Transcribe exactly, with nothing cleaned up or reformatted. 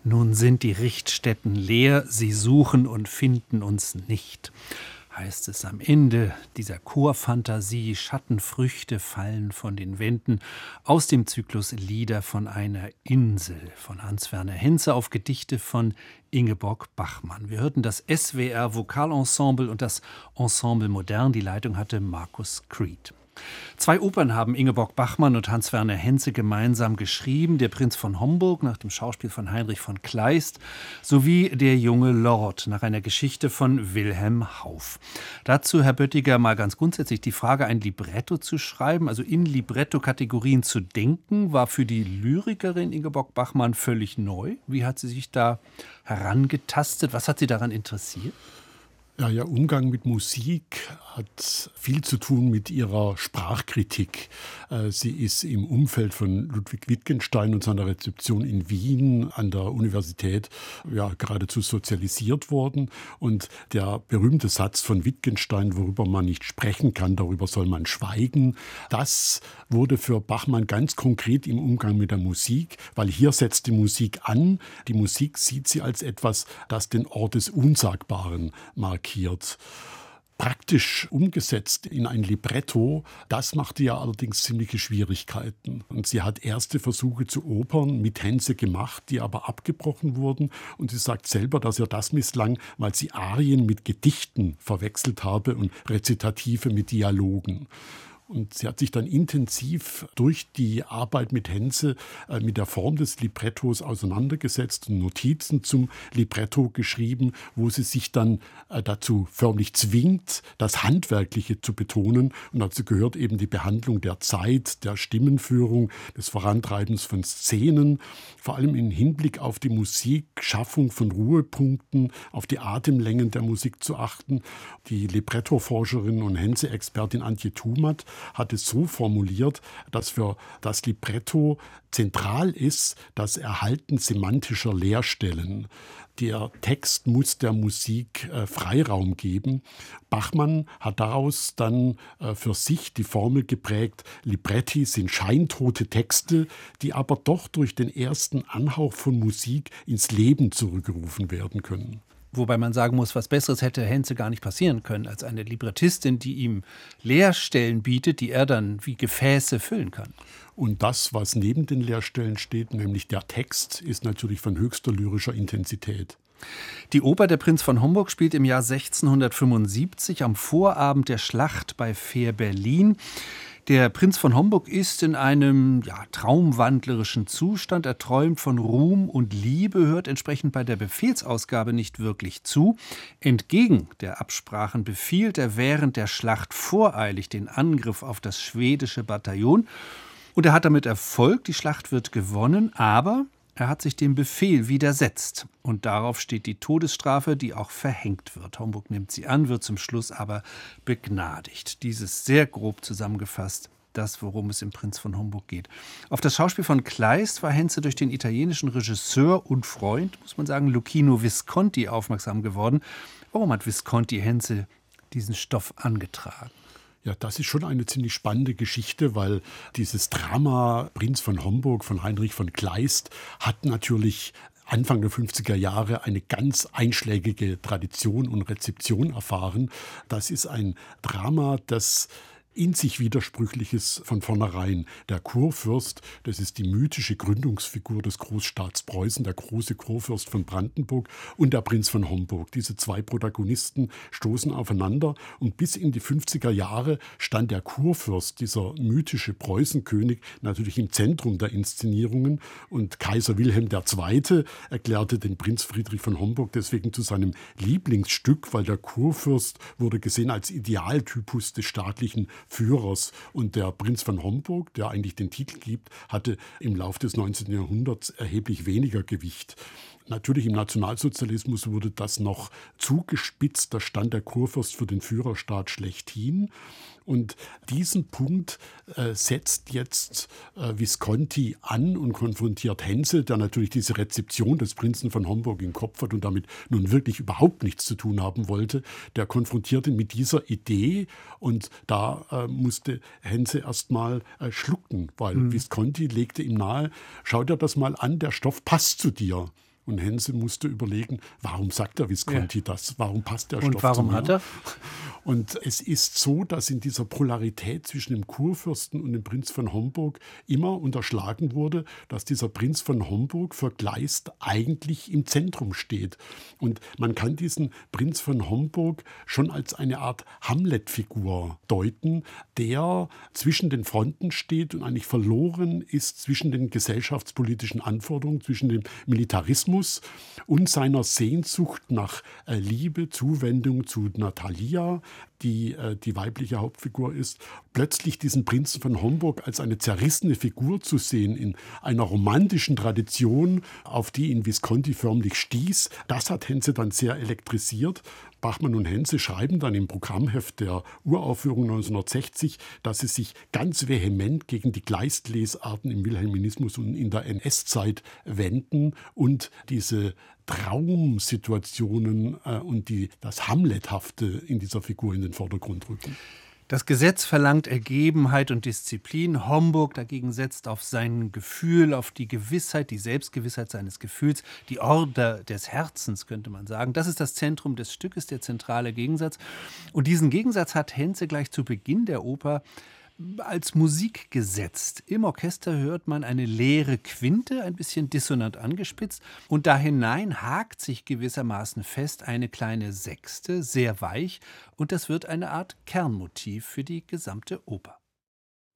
Nun sind die Richtstätten leer, sie suchen und finden uns nicht, heißt es am Ende dieser Chorfantasie. Schattenfrüchte fallen von den Wänden aus dem Zyklus Lieder von einer Insel von Hans-Werner Henze auf Gedichte von Ingeborg Bachmann. Wir hörten das S W R Vokalensemble und das Ensemble Modern. Die Leitung hatte Markus Creed. Zwei Opern haben Ingeborg Bachmann und Hans-Werner Henze gemeinsam geschrieben: Der Prinz von Homburg nach dem Schauspiel von Heinrich von Kleist sowie Der junge Lord nach einer Geschichte von Wilhelm Hauff. Dazu, Herr Böttiger, mal ganz grundsätzlich die Frage, ein Libretto zu schreiben, also in Libretto-Kategorien zu denken, war für die Lyrikerin Ingeborg Bachmann völlig neu. Wie hat sie sich da herangetastet? Was hat sie daran interessiert? Ja, ihr Umgang mit Musik hat viel zu tun mit ihrer Sprachkritik. Sie ist im Umfeld von Ludwig Wittgenstein und seiner Rezeption in Wien an der Universität ja, geradezu sozialisiert worden. Und der berühmte Satz von Wittgenstein, worüber man nicht sprechen kann, darüber soll man schweigen, das wurde für Bachmann ganz konkret im Umgang mit der Musik, weil hier setzt die Musik an. Die Musik sieht sie als etwas, das den Ort des Unsagbaren markiert. Praktisch umgesetzt in ein Libretto, das machte ja allerdings ziemliche Schwierigkeiten. Und sie hat erste Versuche zu Opern mit Henze gemacht, die aber abgebrochen wurden. Und sie sagt selber, dass ihr das misslang, weil sie Arien mit Gedichten verwechselt habe und Rezitative mit Dialogen. Und sie hat sich dann intensiv durch die Arbeit mit Henze äh, mit der Form des Librettos auseinandergesetzt und Notizen zum Libretto geschrieben, wo sie sich dann äh, dazu förmlich zwingt, das Handwerkliche zu betonen. Und dazu gehört eben die Behandlung der Zeit, der Stimmenführung, des Vorantreibens von Szenen, vor allem im Hinblick auf die Musik, Schaffung von Ruhepunkten, auf die Atemlängen der Musik zu achten. Die Libretto-Forscherin und Henze-Expertin Antje Thumat hat es so formuliert, dass für das Libretto zentral ist das Erhalten semantischer Leerstellen. Der Text muss der Musik äh, Freiraum geben. Bachmann hat daraus dann äh, für sich die Formel geprägt: Libretti sind scheintote Texte, die aber doch durch den ersten Anhauch von Musik ins Leben zurückgerufen werden können. Wobei man sagen muss, was Besseres hätte Henze gar nicht passieren können, als eine Librettistin, die ihm Leerstellen bietet, die er dann wie Gefäße füllen kann. Und das, was neben den Leerstellen steht, nämlich der Text, ist natürlich von höchster lyrischer Intensität. Die Oper Der Prinz von Homburg spielt im Jahr sechzehnhundertfünfundsiebzig am Vorabend der Schlacht bei Fehrbellin. Der Prinz von Homburg ist in einem ja, traumwandlerischen Zustand. Er träumt von Ruhm und Liebe, hört entsprechend bei der Befehlsausgabe nicht wirklich zu. Entgegen der Absprachen befiehlt er während der Schlacht voreilig den Angriff auf das schwedische Bataillon. Und er hat damit Erfolg, die Schlacht wird gewonnen, aber er hat sich dem Befehl widersetzt. Und darauf steht die Todesstrafe, die auch verhängt wird. Homburg nimmt sie an, wird zum Schluss aber begnadigt. Dieses sehr grob zusammengefasst, das, worum es im Prinz von Homburg geht. Auf das Schauspiel von Kleist war Henze durch den italienischen Regisseur und Freund, muss man sagen, Luchino Visconti aufmerksam geworden. Warum hat Visconti Henze diesen Stoff angetragen? Ja, das ist schon eine ziemlich spannende Geschichte, weil dieses Drama Prinz von Homburg von Heinrich von Kleist hat natürlich Anfang der fünfziger Jahre eine ganz einschlägige Tradition und Rezeption erfahren. Das ist ein Drama, das in sich Widersprüchliches von vornherein. Der Kurfürst, das ist die mythische Gründungsfigur des Großstaats Preußen, der große Kurfürst von Brandenburg, und der Prinz von Homburg. Diese zwei Protagonisten stoßen aufeinander und bis in die fünfziger Jahre stand der Kurfürst, dieser mythische Preußenkönig, natürlich im Zentrum der Inszenierungen, und Kaiser Wilhelm der Zweite erklärte den Prinz Friedrich von Homburg deswegen zu seinem Lieblingsstück, weil der Kurfürst wurde gesehen als Idealtypus des staatlichen Führers. Und der Prinz von Homburg, der eigentlich den Titel gibt, hatte im Laufe des neunzehnten Jahrhunderts erheblich weniger Gewicht. Natürlich im Nationalsozialismus wurde das noch zugespitzt. Da stand der Kurfürst für den Führerstaat schlechthin. Und diesen Punkt äh, setzt jetzt äh, Visconti an und konfrontiert Henze, der natürlich diese Rezeption des Prinzen von Homburg im Kopf hat und damit nun wirklich überhaupt nichts zu tun haben wollte. Der konfrontiert ihn mit dieser Idee und da äh, musste Henze erst mal äh, schlucken, weil mhm. Visconti legte ihm nahe: Schau dir das mal an, der Stoff passt zu dir. Und Hense musste überlegen, warum sagt der Visconti ja. das? Warum passt der Und Stoff warum zu mir? hat er? Und es ist so, dass in dieser Polarität zwischen dem Kurfürsten und dem Prinz von Homburg immer unterschlagen wurde, dass dieser Prinz von Homburg für Kleist eigentlich im Zentrum steht. Und man kann diesen Prinz von Homburg schon als eine Art Hamlet-Figur deuten, der zwischen den Fronten steht und eigentlich verloren ist zwischen den gesellschaftspolitischen Anforderungen, zwischen dem Militarismus und seiner Sehnsucht nach äh, Liebe, Zuwendung zu Natalia, die äh, die weibliche Hauptfigur ist. Plötzlich diesen Prinzen von Homburg als eine zerrissene Figur zu sehen in einer romantischen Tradition, auf die ihn Visconti förmlich stieß, das hat Hense dann sehr elektrisiert. Bachmann und Hense schreiben dann im Programmheft der Uraufführung neunzehnhundertsechzig, dass sie sich ganz vehement gegen die Kleist-Lesarten im Wilhelminismus und in der N S-Zeit wenden und diese Traumsituationen äh, und die, das Hamlethafte in dieser Figur in den Vordergrund rücken. Das Gesetz verlangt Ergebenheit und Disziplin. Homburg dagegen setzt auf sein Gefühl, auf die Gewissheit, die Selbstgewissheit seines Gefühls, die Order des Herzens, könnte man sagen. Das ist das Zentrum des Stückes, der zentrale Gegensatz. Und diesen Gegensatz hat Hense gleich zu Beginn der Oper als Musik gesetzt. Im Orchester hört man eine leere Quinte, ein bisschen dissonant angespitzt, und da hinein hakt sich gewissermaßen fest eine kleine Sechste, sehr weich, und das wird eine Art Kernmotiv für die gesamte Oper.